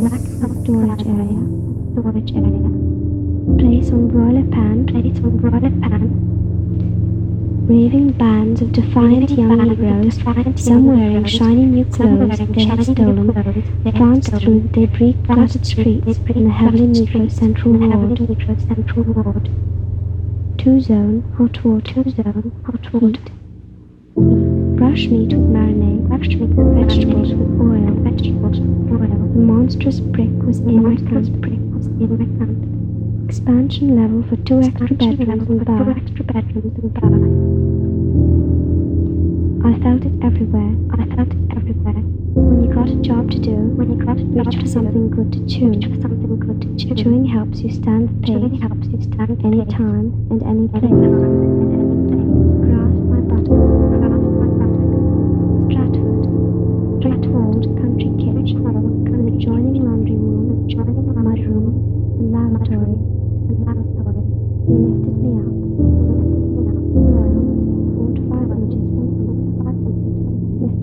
storage area. Place on broiler pan. Raving bands of defiant young Negroes, some wearing shiny new clothes they had stolen, pranced through the debris-cluttered streets in the heavily Negro Central Ward. Two-zone hot water. Heat. Brush meat with marinade, and vegetables with oil. The monstrous brick was in my camp. Expansion level for 2 extra bedrooms and bar. I felt it everywhere. When you got a job to do, reach for something good to chew. Chewing helps you stand the pace, any time and any place. Grasp my buttock. Stratford country kitchen, with adjoining laundry room, mud room.